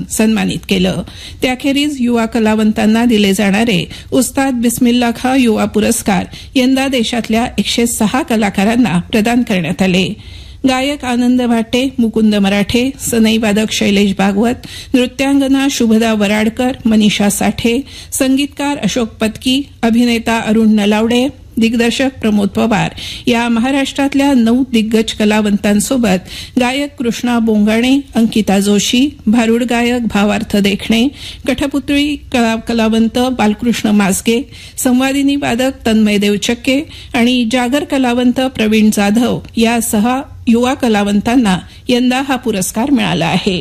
देऊन सन्मानित केलं. त्याखेरीज युवा कलावंतांना दिले जाणारे उस्ताद बिस्मिल्ला खां युवा पुरस्कार यंदा देशातल्या 106 कलाकारांना प्रदान करण्यात आले. गायक आनंद भाटे, मुकुंद मराठे, सनई वादक शैलेश भागवत, नृत्यांगना शुभदा वराडकर, मनीषा साठे, संगीतकार अशोक पत्की, अभिनेता अरुण नलावडे, दिग्दर्शक प्रमोद पवार या महाराष्ट्रातल्या 9 दिग्गज कलावंतांसोबत गायक कृष्णा बोंगाणे, अंकिता जोशी, भारुड गायक भावार्थ देखणे, कठपुतळी कलावंत बालकृष्ण मासगे, संवादिनी वादक तन्मय देवचक्के आणि जागर कलावंत प्रवीण जाधव या 6 युवा कलावंतांना यंदा हा पुरस्कार मिळाला आहे.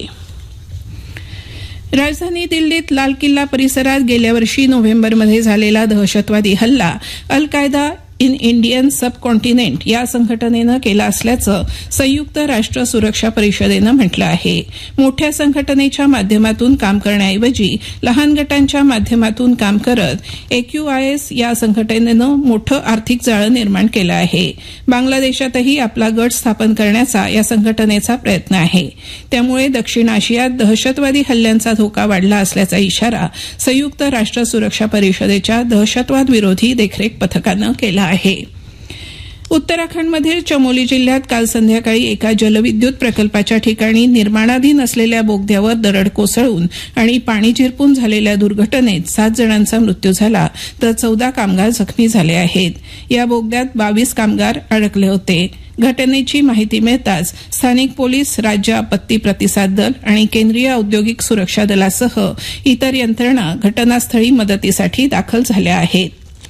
राजधानी दिल्लीत लाल किल्ला परिसरात गेल्या वर्षी नोव्हेंबरमध्ये झालेला दहशतवादी हल्ला अल कायदा इन इंडियन सबकॉन्टिनेंट या संघटनेनं केला असल्याचं संयुक्त राष्ट्र सुरक्षा परिषदेनं म्हटलं आहे. मोठ्या संघटनेच्या माध्यमातून काम करण्याऐवजी लहान गटांच्या माध्यमातून काम करत AQIS या संघटनेनं मोठं आर्थिक जाळं निर्माण केलं आहे. बांगलादेशातही आपला गट स्थापन करण्याचा या संघटनेचा प्रयत्न आहे. त्यामुळे दक्षिण आशियात दहशतवादी हल्ल्यांचा धोका वाढला असल्याचा इशारा संयुक्त राष्ट्र सुरक्षा परिषदेच्या दहशतवाद विरोधी देखरेख पथकानं केला आहे. उत्तराखंडमधील चमोली जिल्ह्यात काल संध्याकाळी एका जलविद्युत प्रकल्पाच्या ठिकाणी निर्माणाधीन असलेल्या बोगद्यावर दरड कोसळून आणि पाणी झिरपून झालेल्या दुर्घटनेत 7 जणांचा मृत्यू झाला तर 14 कामगार जखमी झाले आहेत. या बोगद्यात 22 कामगार अडकले होते. घटनेची माहिती मिळताच स्थानिक पोलीस, राज्य आपत्ती प्रतिसाद दल आणि केंद्रीय औद्योगिक सुरक्षा दलासह इतर यंत्रणा घटनास्थळी मदतीसाठी दाखल झाल्या आहेत.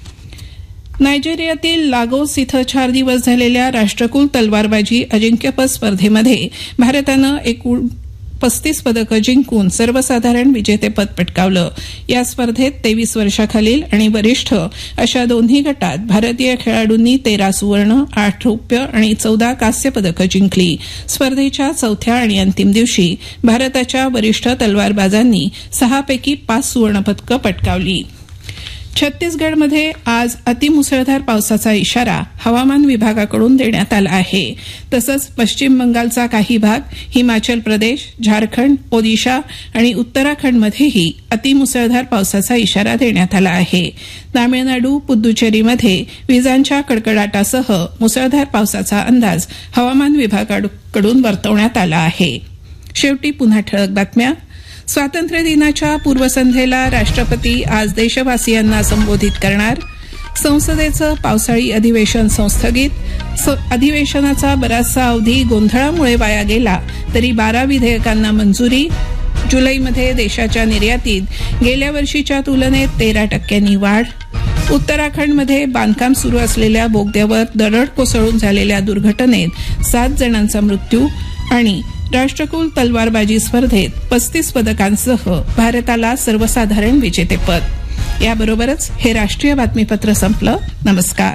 नायजेरियातील लागोस इथं 4 दिवस झालेल्या राष्ट्रकुल तलवारबाजी अजिंक्यपद स्पर्धेमध्ये भारतानं एकूण 35 पदकं जिंकून सर्वसाधारण विजेतेपद पटकावलं. या स्पर्धेत 23 वर्षाखालील आणि वरिष्ठ अशा दोन्ही गटात भारतीय खेळाडूंनी 13 सुवर्ण, 8 रौप्य आणि 14 कांस्य पदकं जिंकली. स्पर्धेच्या 4थ्या आणि अंतिम दिवशी भारताच्या वरिष्ठ तलवारबाजांनी 6 पैकी 5 सुवर्णपदकं पटकावली. छत्तीसगडमध्ये आज अतिमुसळधार पावसाचा इशारा हवामान विभागाकडून देण्यात आला आहे. तसंच पश्चिम बंगालचा काही भाग, हिमाचल प्रदेश, झारखंड, ओदिशा आणि उत्तराखंडमध्येही अतिमुसळधार पावसाचा इशारा देण्यात आला आहे. तामिळनाडू, पुद्दुचेरीमध्ये विजांच्या कडकडाटासह मुसळधार पावसाचा अंदाज हवामान विभागाकडून वर्तवण्यात आला आहे. शेवटी पुन्हा ठळक बातम्या. स्वातंत्र्य दिनाच्या पूर्वसंध्येला राष्ट्रपती आज देशवासियांना संबोधित करणार. संसदेचं पावसाळी अधिवेशन संस्थगित. अधिवेशनाचा बराचसा अवधी गोंधळामुळे वाया गेला तरी 12 विधेयकांना मंजुरी. जुलैमध्ये देशाच्या निर्यातीत गेल्या वर्षीच्या तुलनेत 13% वाढ. उत्तराखंडमध्ये बांधकाम सुरू असलेल्या बोगद्यावर दरड कोसळून झालेल्या दुर्घटनेत 7 जणांचा मृत्यू. आणि राष्ट्रकुल तलवारबाजी स्पर्धेत 35 पदकांसह भारताला सर्वसाधारण विजेतेपद. याबरोबरच हे राष्ट्रीय बातमीपत्र संपलं. नमस्कार.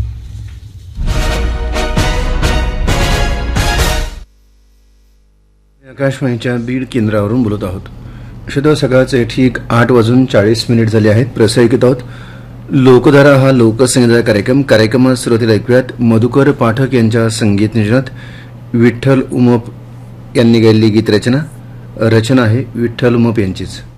आकाशवाणीच्या बीड केंद्रावरून बोलत आहोत. शोधा सकाळचे ठीक 8:40 झाले आहेत. प्रसारित आहोत लोकधारा हा लोकसंगीताचा कार्यक्रमात सुरुवातीला ऐकूयात मधुकर पाठक यांच्या संगीत नियोजनात विठ्ठल उमप यांनी गायलेली गीत रचना आहे विठ्ठल उमप यांचीच.